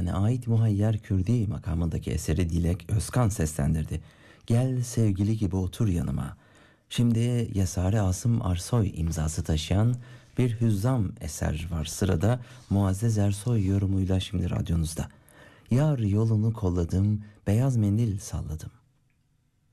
kendine ait Muhayyer Kürdi makamındaki eseri Dilek Özkan seslendirdi. Gel sevgili gibi otur yanıma. Şimdi Yesare Asım Arsoy imzası taşıyan bir hüzzam eser var sırada. Muazzez Ersoy yorumuyla şimdi radyonuzda. Yar yolunu kolladım, beyaz mendil salladım.